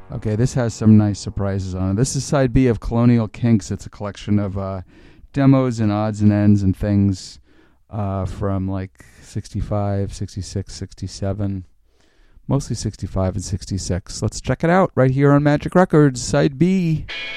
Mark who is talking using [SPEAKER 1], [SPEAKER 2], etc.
[SPEAKER 1] Okay, this has some nice surprises on it. This is side B of Colonial Kinks. It's a collection of demos and odds and ends and things from like 65, 66, 67, mostly 65 and 66. Let's check it out right here on Magic Records, side B.